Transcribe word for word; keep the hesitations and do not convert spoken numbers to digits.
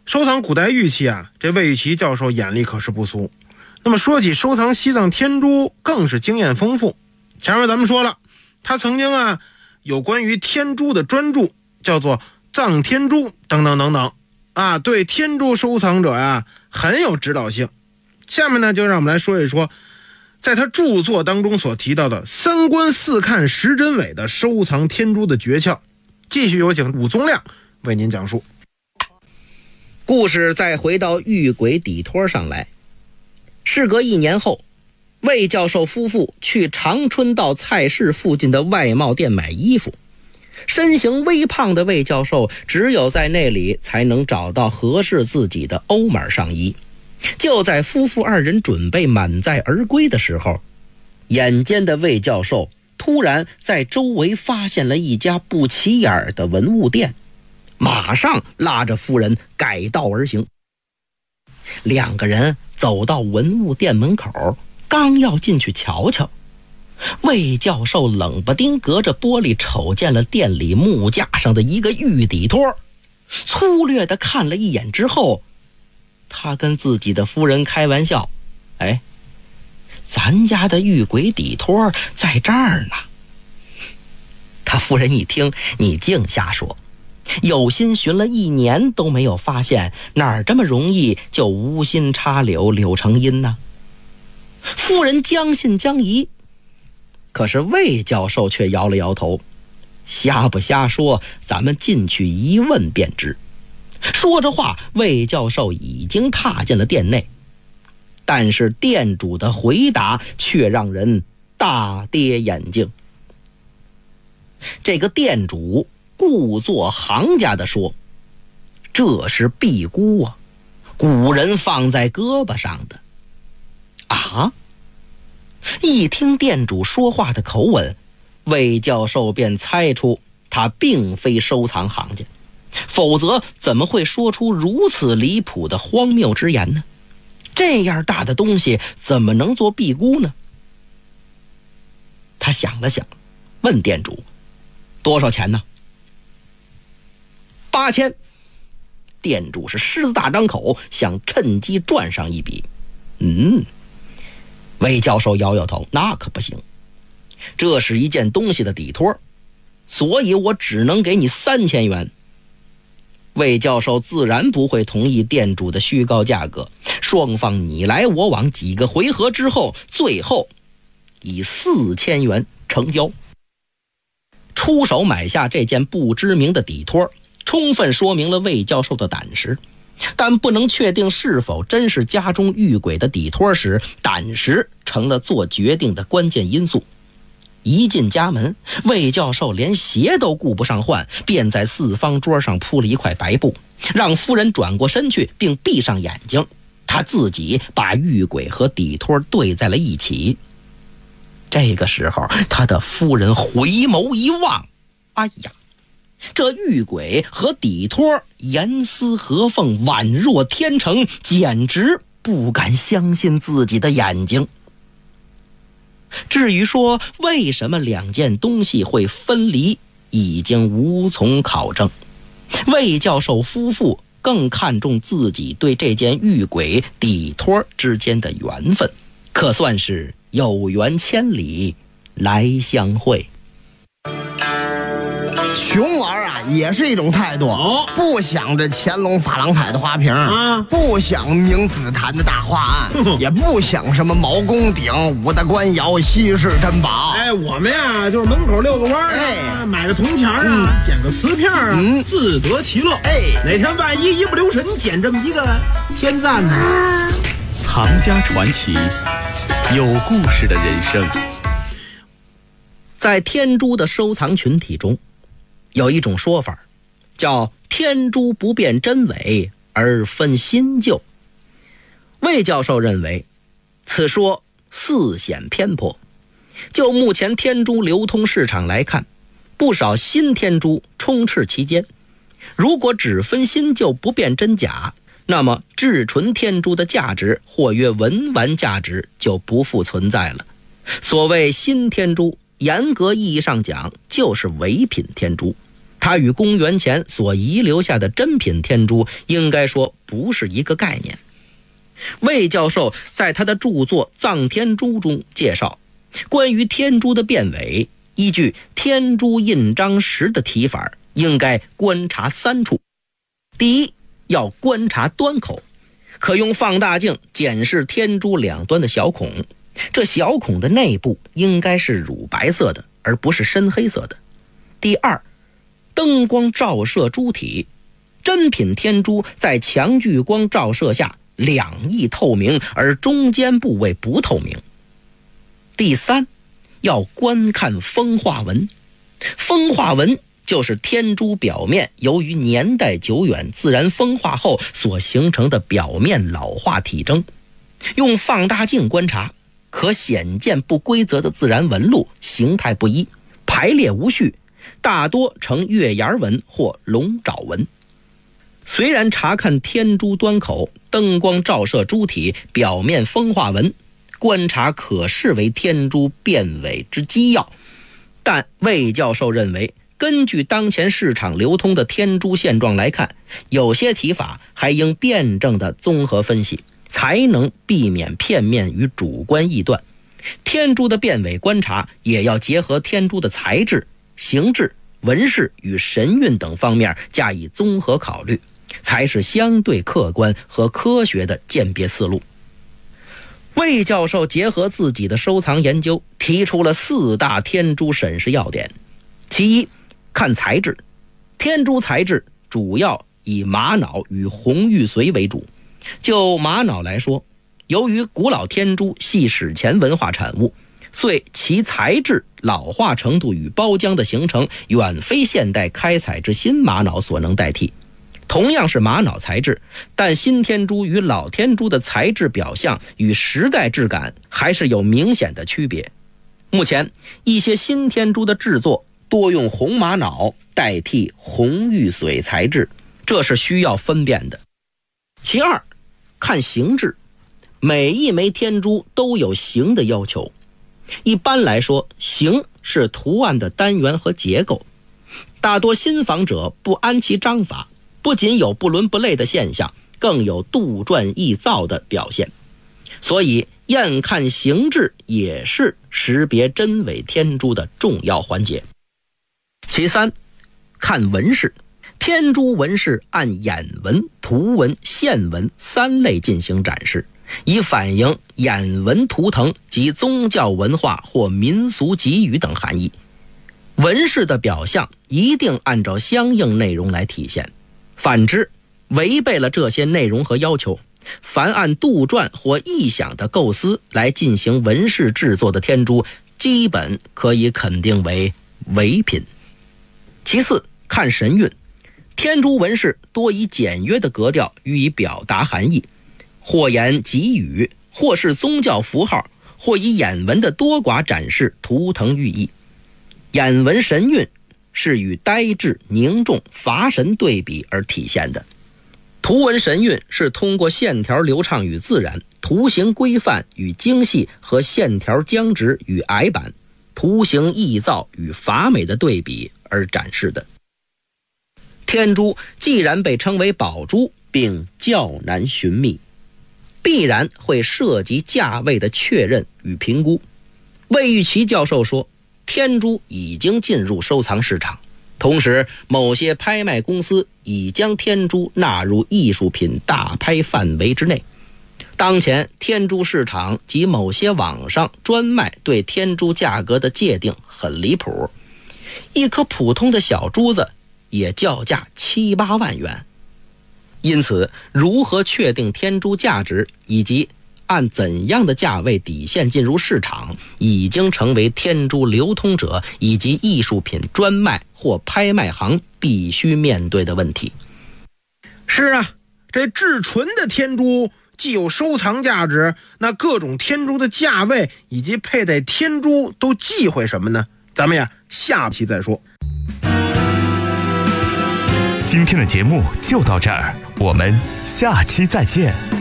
收藏古代玉器啊，这魏玉琦教授眼力可是不俗。那么说起收藏西藏天珠，更是经验丰富。前面咱们说了，他曾经啊有关于天珠的专著，叫做《藏天珠》等等等等啊，对天珠收藏者呀很有指导性。下面呢，就让我们来说一说，在他著作当中所提到的三观四看十真伪的收藏天珠的诀窍。继续有请武宗亮为您讲述。 故事再回到玉轨底托上来。事隔一年后，魏教授夫妇去长春道菜市附近的外贸店买衣服。身形微胖的魏教授只有在那里才能找到合适自己的欧码上衣。就在夫妇二人准备满载而归的时候，眼尖的魏教授突然在周围发现了一家不起眼的文物店，马上拉着夫人改道而行。两个人走到文物店门口，刚要进去瞧瞧，魏教授冷不丁隔着玻璃瞅见了店里木架上的一个玉底托，粗略地看了一眼之后，他跟自己的夫人开玩笑：哎，咱家的玉轨底托在这儿呢。他夫人一听，你净瞎说，有心寻了一年都没有发现，哪儿这么容易就无心插柳柳成荫呢？夫人将信将疑，可是魏教授却摇了摇头：瞎不瞎说，咱们进去一问便知。说着话，魏教授已经踏进了店内，但是店主的回答却让人大跌眼镜。这个店主故作行家地说：这是臂箍啊，古人放在胳膊上的。啊！一听店主说话的口吻，魏教授便猜出他并非收藏行家，否则怎么会说出如此离谱的荒谬之言呢？这样大的东西怎么能做臂箍呢？他想了想，问店主：多少钱呢？八千。店主是狮子大张口，想趁机赚上一笔。嗯，魏教授摇摇头：那可不行，这是一件东西的底托，所以我只能给你三千元。魏教授自然不会同意店主的虚高价格，双方你来我往几个回合之后，最后以四千元成交。出手买下这件不知名的底托，充分说明了魏教授的胆识，但不能确定是否真是家中玉轨的底托时，胆识成了做决定的关键因素。一进家门，魏教授连鞋都顾不上换，便在四方桌上铺了一块白布，让夫人转过身去并闭上眼睛，他自己把玉轨和底托对在了一起。这个时候，他的夫人回眸一望，哎呀，这玉轨和底托严丝合缝，宛若天成，简直不敢相信自己的眼睛。至于说为什么两件东西会分离，已经无从考证。魏教授夫妇更看重自己对这件玉轨底托之间的缘分，可算是有缘千里来相会。 穷玩啊，也是一种态度。 哦， 不想着乾隆珐琅彩的花瓶啊， 不想明紫檀的大画案，也不想什么毛公鼎、五大官窑、稀世珍宝。 哎，我们呀就是门口遛个弯儿， 哎， 买个铜钱啊， 嗯、 捡个瓷片啊， 嗯， 自得其乐。 哎， 哪天万一一不留神捡这么一个天赞呢？ 藏家传奇，有故事的人生。 在天珠的收藏群体中，有一种说法叫天珠不辨真伪而分新旧。魏教授认为此说似显偏颇。就目前天珠流通市场来看，不少新天珠充斥其间，如果只分新旧不辨真假，那么至纯天珠的价值或曰文玩价值就不复存在了。所谓新天珠，严格意义上讲就是伪品天珠， 它与公元前所遗留下的珍品天珠应该说不是一个概念。魏教授在他的著作《藏天珠》中介绍，关于天珠的变伪，依据天珠印章石的提法，应该观察三处。第一，要观察端口，可用放大镜检视天珠两端的小孔，这小孔的内部应该是乳白色的，而不是深黑色的。第二，灯光照射珠体，珍品天珠在强聚光照射下两翼透明，而中间部位不透明。第三，要观看风化纹，风化纹就是天珠表面由于年代久远自然风化后所形成的表面老化体征。用放大镜观察，可显见不规则的自然纹路，形态不一，排列无序，大多呈月牙纹或龙爪纹。虽然查看天珠端口，灯光照射珠体表面风化纹，观察可视为天珠变伪之基要，但魏教授认为，根据当前市场流通的天珠现状来看，有些提法还应辩证的综合分析，才能避免片面与主观臆断。天珠的变伪观察也要结合天珠的材质、形制、纹饰与神韵等方面加以综合考虑，才是相对客观和科学的鉴别思路。魏教授结合自己的收藏研究，提出了四大天珠审视要点。其一，看材质。天珠材质主要以玛瑙与红玉髓为主。就玛瑙来说，由于古老天珠系史前文化产物，遂其材质老化程度与包浆的形成远非现代开采之新玛瑙所能代替。同样是玛瑙材质，但新天珠与老天珠的材质表象与时代质感还是有明显的区别。目前一些新天珠的制作多用红玛瑙代替红玉髓材质，这是需要分辨的。其二，看形制。每一枚天珠都有形的要求，一般来说，形是图案的单元和结构。大多新仿者不安其章法，不仅有不伦不类的现象，更有杜撰臆造的表现。所以验看形制也是识别真伪天珠的重要环节。其三，看纹饰。天珠纹饰按眼纹、图纹、线纹三类进行展示，以反映眼纹图腾及宗教文化或民俗给予等含义。纹饰的表象一定按照相应内容来体现，反之，违背了这些内容和要求，凡按杜撰或臆想的构思来进行纹饰制作的天珠，基本可以肯定为伪品。其四，看神韵。天珠纹饰多以简约的格调予以表达含义，或言给予，或是宗教符号，或以眼纹的多寡展示图腾寓意。眼纹神韵是与呆滞、凝重、乏神对比而体现的。图纹神韵是通过线条流畅与自然、图形规范与精细和线条僵直与矮板、图形臆造与乏美的对比而展示的。天珠既然被称为宝珠，并较难寻觅，必然会涉及价位的确认与评估。魏玉琦教授说，天珠已经进入收藏市场，同时某些拍卖公司已将天珠纳入艺术品大拍范围之内。当前天珠市场及某些网上专卖对天珠价格的界定很离谱，一颗普通的小珠子也叫价七八万元。因此，如何确定天珠价值以及按怎样的价位底线进入市场，已经成为天珠流通者以及艺术品专卖或拍卖行必须面对的问题。 是啊，这至纯的天珠既有收藏价值，那各种天珠的价位以及佩戴天珠都忌讳什么呢？咱们呀，下期再说。 今天的节目就到这儿，我们下期再见。